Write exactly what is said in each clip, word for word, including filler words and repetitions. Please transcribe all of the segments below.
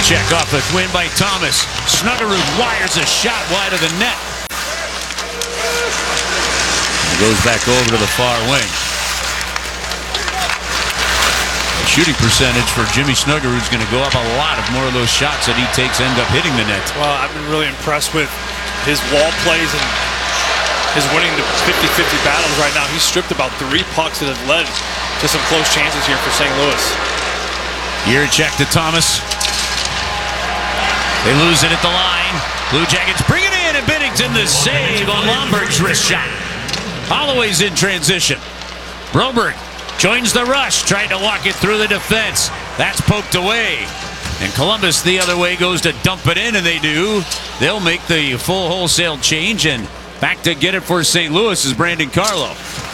Check off the win by Thomas. Snuggerud wires a shot wide of the net. It goes back over to the far wing. The shooting percentage for Jimmy Snuggerud is going to go up a lot if more of those shots that he takes end up hitting the net. Well, I've been really impressed with his wall plays and his winning the fifty fifty battles right now. He's stripped about three pucks that have led to some close chances here for Saint Louis. Jiricek to Thomas. They lose it at the line. Blue Jackets bring it in, and Binnington the save on Lomberg's wrist shot. Holloway's in transition. Broberg joins the rush, trying to walk it through the defense. That's poked away. And Columbus the other way goes to dump it in, and they do. They'll make the full wholesale change, and back to get it for Saint Louis is Brandon Carlo.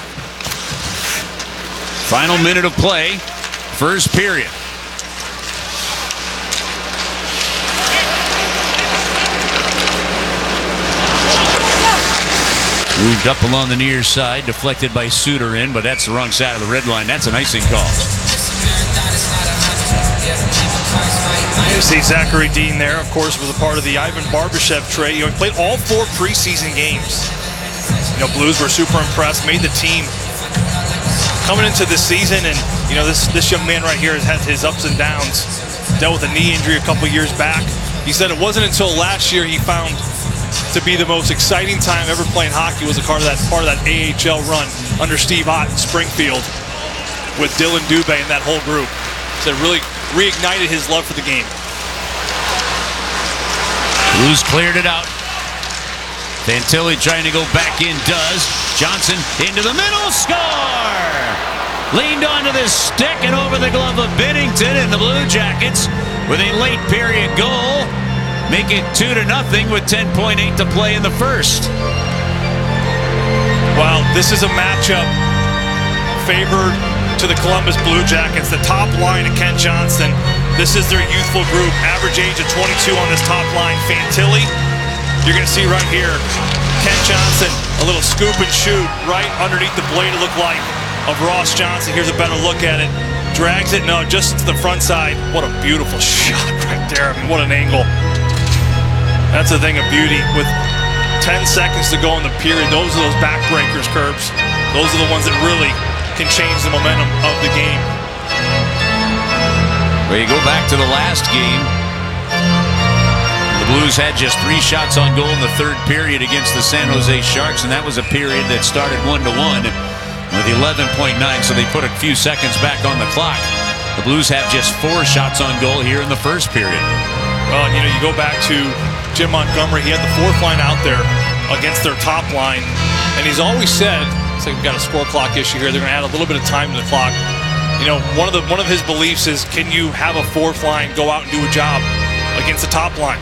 Final minute of play, first period. Moved up along the near side, deflected by Suter in, but that's the wrong side of the red line. That's an icing call. You see Zachary Dean there, of course, was a part of the Ivan Barbashev trade. You know, he played all four preseason games. You know, Blues were super impressed, made the team. Coming into this season, and you know, this this young man right here has had his ups and downs. Dealt with a knee injury a couple years back. He said it wasn't until last year he found to be the most exciting time ever playing hockey was a part of that part of that A H L run under Steve Ott in Springfield with Dylan Dubé and that whole group. So it really reignited his love for the game. Blues cleared it out. Fantilli trying to go back in, does. Johnson into the middle, score! Leaned onto the stick and over the glove of Binnington, and the Blue Jackets with a late period goal make it two to nothing with ten point eight to play in the first. Well, this is a matchup favored to the Columbus Blue Jackets. The top line of Kent Johnson. This is their youthful group. Average age of twenty-two on this top line. Fantilli, you're going to see right here, Kent Johnson, a little scoop and shoot right underneath the blade, it looked like, of Ross Johnson. Here's a better look at it. Drags it, no, just to the front side. What a beautiful shot right there. I mean, what an angle. That's a thing of beauty. With ten seconds to go in the period, those are those backbreakers, Curbs. Those are the ones that really can change the momentum of the game. Well, you go back to the last game. The Blues had just three shots on goal in the third period against the San Jose Sharks, and that was a period that started one to one with eleven point nine, so they put a few seconds back on the clock. The Blues have just four shots on goal here in the first period. Well, you know, you go back to Jim Montgomery. He had the fourth line out there against their top line, and he's always said, it's like we've got a score clock issue here. They're going to add a little bit of time to the clock. You know, one of the one of his beliefs is, can you have a fourth line go out and do a job against the top line?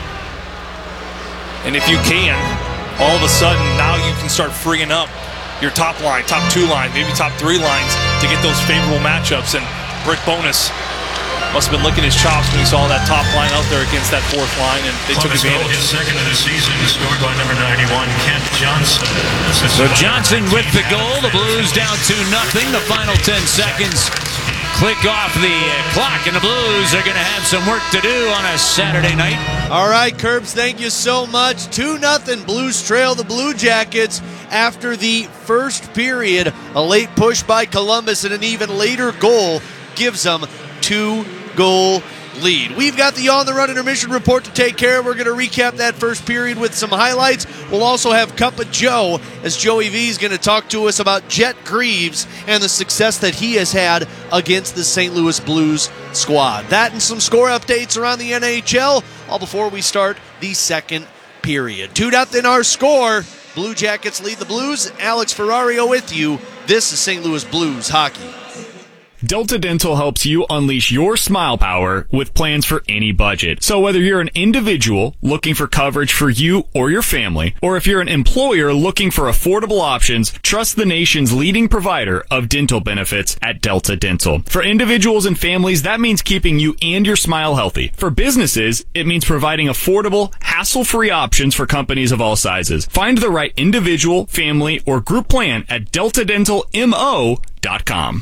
And if you can, all of a sudden now you can start freeing up your top line, top two lines, maybe top three lines to get those favorable matchups. And Rick Bowness must have been licking his chops when he saw that top line out there against that fourth line, and they Columbus took advantage. His second of the season, scored by number ninety-one, Kent Johnson. So Johnson with the goal. The Blues down two nothing. The final ten seconds click off the clock, and the Blues are going to have some work to do on a Saturday night. All right, Curbs, thank you so much. two nothing Blues trail the Blue Jackets after the first period. A late push by Columbus and an even later goal gives them two goal lead. We've got the On the Run intermission report to take care of. We're going to recap that first period with some highlights. We'll also have Cup of Joe as Joey V is going to talk to us about Jet Greaves and the success that he has had against the Saint Louis Blues squad. That and some score updates around the N H L, all before we start the second period. two nothing our score. Blue Jackets lead the Blues. Alex Ferrario with you. This is Saint Louis Blues hockey. Delta Dental helps you unleash your smile power with plans for any budget. So whether you're an individual looking for coverage for you or your family, or if you're an employer looking for affordable options, trust the nation's leading provider of dental benefits at Delta Dental. For individuals and families, that means keeping you and your smile healthy. For businesses, it means providing affordable, hassle-free options for companies of all sizes. Find the right individual, family, or group plan at delta dental mo dot com.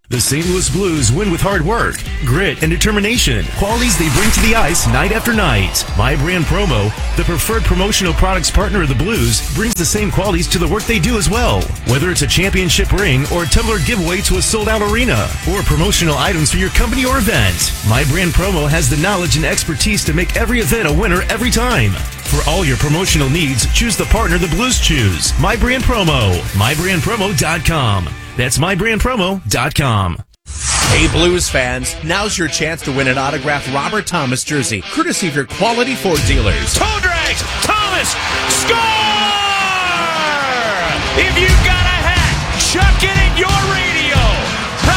The Saint Louis Blues win with hard work, grit, and determination. Qualities they bring to the ice night after night. My Brand Promo, the preferred promotional products partner of the Blues, brings the same qualities to the work they do as well. Whether it's a championship ring or a tumbler giveaway to a sold-out arena, or promotional items for your company or event, My Brand Promo has the knowledge and expertise to make every event a winner every time. For all your promotional needs, choose the partner the Blues choose. My Brand Promo. my brand promo dot com. That's my brand promo dot com. Hey Blues fans, now's your chance to win an autographed Robert Thomas jersey, courtesy of your quality Ford dealers. Toe drags. Thomas. Score! If you've got a hat, chuck it in your ring.